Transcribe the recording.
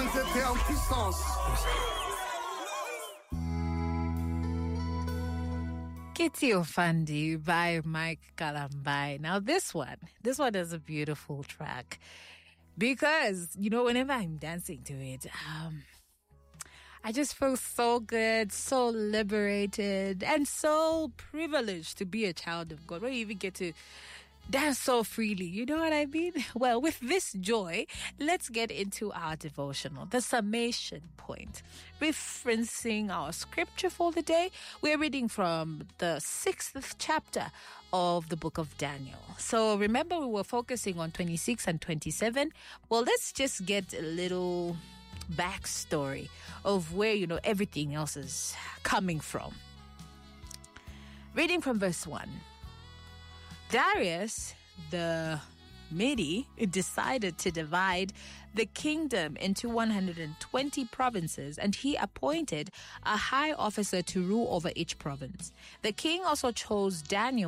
vous étiez en puissance. Kitty Ofandi by Mike Kalambai. Now this one is a beautiful track because, whenever I'm dancing to it, I just feel so good, so liberated, and so privileged to be a child of God. Where you even get to dance so freely, you know what I mean? Well, with this joy, let's get into our devotional, the summation point. Referencing our scripture for the day, we're reading from the 6th chapter of the book of Daniel. So remember, we were focusing on 26 and 27. Well, let's just get a little backstory of where, everything else is coming from. Reading from verse 1. Darius, the Mede, decided to divide the kingdom into 120 provinces, and he appointed a high officer to rule over each province. The king also chose Daniel